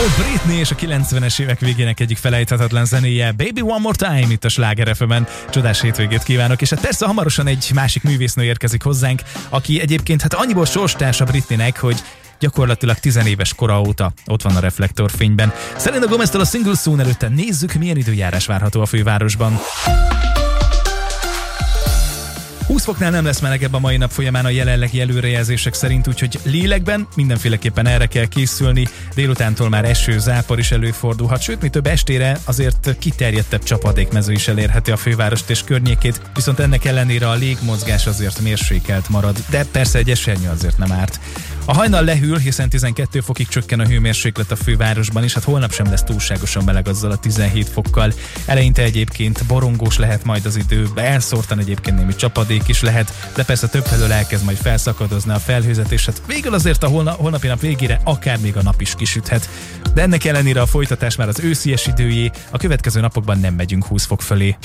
Britney és a 90-es évek végének egyik felejthetetlen zenéje, Baby One More Time, itt a Sláger FM-en. Csodás hétvégét kívánok, és hát persze hamarosan egy másik művésznő érkezik hozzánk, aki egyébként hát annyiból sorstársa Britneynek, hogy gyakorlatilag 10 éves kora óta ott van a reflektorfényben. Selena Gomez-től a Single Soon előtte nézzük, milyen időjárás várható a fővárosban. 20 foknál nem lesz melegebb a mai nap folyamán a jelenlegi előrejelzések szerint, úgyhogy lélekben mindenféleképpen erre kell készülni. Délutántól már eső, zápor is előfordulhat, sőt, mi több estére azért kiterjedtebb csapadékmező is elérheti a fővárost és környékét, viszont ennek ellenére a légmozgás azért mérsékelt marad, de persze egy esernyő azért nem árt. A hajnal lehűl, hiszen 12 fokig csökken a hőmérséklet a fővárosban, és hát holnap sem lesz túlságosan meleg azzal a 17 fokkal. Eleinte egyébként borongós lehet majd az idő, elszórtan egyébként némi csapadék is lehet, de persze többfelől elkezd majd felszakadozni a felhőzet, és hát végül azért a holnapi nap végére akár még a nap is kisüthet. De ennek ellenére a folytatás már az őszies időjé, a következő napokban nem megyünk 20 fok fölé.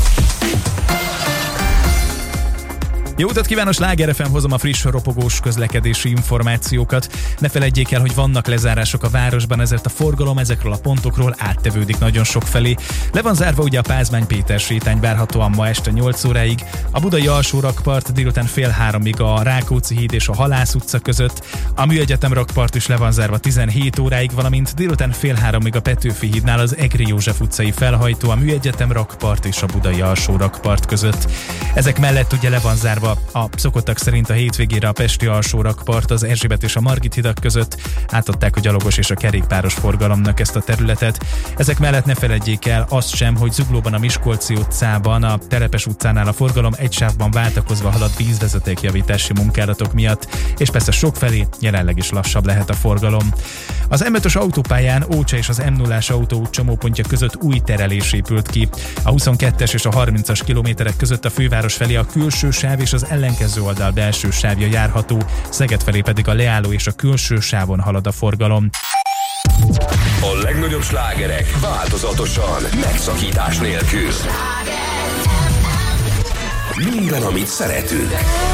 Jó utat kívánok, Sláger FM, hozom a friss, ropogós közlekedési információkat. Ne feledjék el, hogy vannak lezárások a városban, ezért a forgalom ezekről a pontokról áttevődik nagyon sok felé. Le van zárva ugye a Pázmány Péter sétány várhatóan ma este 8 óráig, a budai alsó rakpart délután 2:30 a Rákóczi híd és a Halász utca között, a Műegyetem rakpart is le van zárva 17 óráig, valamint délután 2:30 a Petőfi hídnál az Egri József utcai felhajtó, a Műegyetem rakpart és a budai alsó rakpart között. Ezek mellett ugye le van zárva a szokottak szerint a hétvégére a pesti alsó rakpart, az Erzsébet és a Margit hidak között, átadták a gyalogos és a kerékpáros forgalomnak ezt a területet. Ezek mellett ne feledjék el azt sem, hogy Zuglóban a Miskolci utcában, a Telepes utcánál a forgalom egy sávban váltakozva halad vízvezetékjavítási munkálatok miatt, és persze sokfelé jelenleg is lassabb lehet a forgalom. Az M5-ös autópályán Ócsa és az M0-ás autóút csomópontja között új terelés épült ki. A 22-es és a 30-as kilométerek között a főváros felé a külső sáv és az ellenkező oldal belső sávja járható, Szeged felé pedig a leálló és a külső sávon halad a forgalom. A legnagyobb slágerek változatosan, megszakítás nélkül. Minden, amit szeretünk.